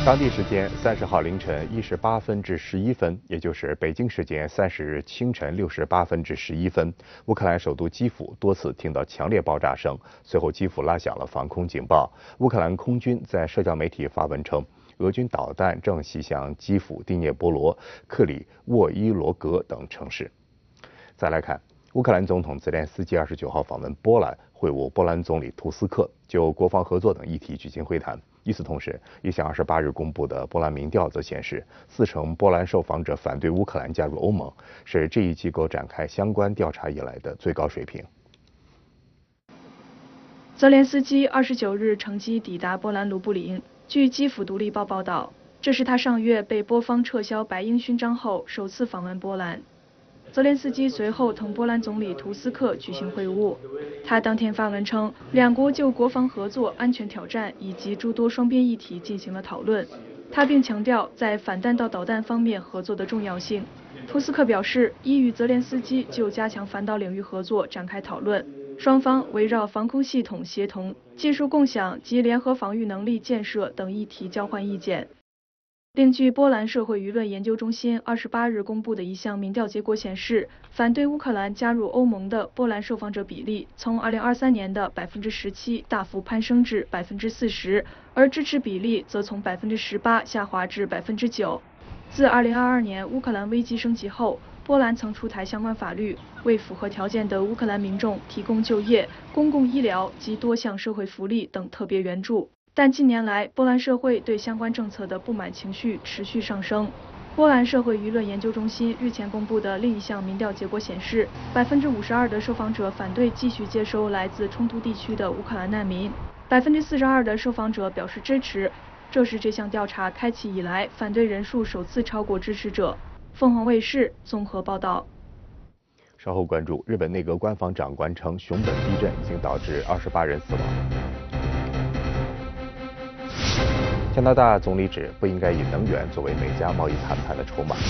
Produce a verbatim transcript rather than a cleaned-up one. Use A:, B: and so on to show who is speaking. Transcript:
A: 当地时间三十号凌晨一时八分至十一分，也就是北京时间三十日清晨六时八分至十一分，乌克兰首都基辅多次听到强烈爆炸声，随后基辅拉响了防空警报。乌克兰空军在社交媒体发文称，俄军导弹正袭向基辅、第聂伯罗、克里沃伊罗格等城市。再来看，乌克兰总统泽连斯基二十九号访问波兰，会晤波兰总理图斯克，就国防合作等议题举行会谈。与此同时，一项二十八日公布的波兰民调则显示，四成波兰受访者反对乌克兰加入欧盟，是这一机构展开相关调查以来的最高水平。
B: 泽连斯基二十九日乘机抵达波兰卢布林。据基辅独立报报道，这是他上月被波方撤销白鹰勋章后首次访问波兰。泽连斯基随后同波兰总理图斯克举行会晤。他当天发文称，两国就国防合作、安全挑战以及诸多双边议题进行了讨论。他并强调在反弹道导弹方面合作的重要性。图斯克表示，已与泽连斯基就加强反导领域合作展开讨论，双方围绕防空系统协同、技术共享及联合防御能力建设等议题交换意见。另据波兰社会舆论研究中心二十八日公布的一项民调结果显示，反对乌克兰加入欧盟的波兰受访者比例从二零二三年的百分之十七大幅攀升至百分之四十，而支持比例则从百分之十八下滑至百分之九。自二零二二年乌克兰危机升级后，波兰曾出台相关法律，为符合条件的乌克兰民众提供就业、公共医疗及多项社会福利等特别援助。但近年来，波兰社会对相关政策的不满情绪持续上升。波兰社会舆论研究中心日前公布的另一项民调结果显示，百分之五十二的受访者反对继续接收来自冲突地区的乌克兰难民，百分之四十二的受访者表示支持。这是这项调查开启以来反对人数首次超过支持者。凤凰卫视综合报道。
A: 稍后关注，日本内阁官房长官称，熊本地震已经导致二十八人死亡。加拿大总理指不应该以能源作为美加贸易谈判的筹码。